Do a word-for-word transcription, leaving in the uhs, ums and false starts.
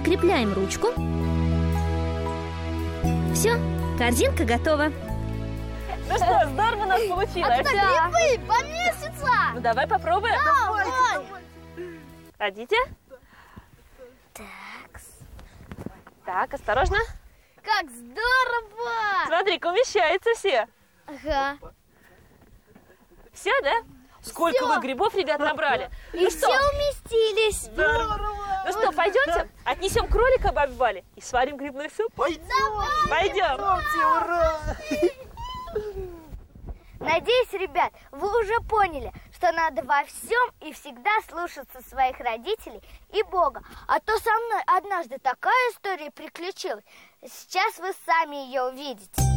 Закрепляем ручку. Все, корзинка готова. Ну что, здорово у нас получилось. А да. грибы поместятся. Ну давай попробуем. Давай. Ходите. Так. Так, осторожно. Как здорово! Смотри-ка, умещаются все. Ага. Все, да? Сколько Всё. вы грибов, ребят, набрали? И Ну все что? уместились. Здорово. Ну что, пойдемте, отнесем кролика бабе Вале и сварим грибной суп? Пойдем. Пойдем. Ура! Надеюсь, ребят, вы уже поняли, что надо во всем и всегда слушаться своих родителей и Бога. А то со мной однажды такая история приключилась. Сейчас вы сами ее увидите.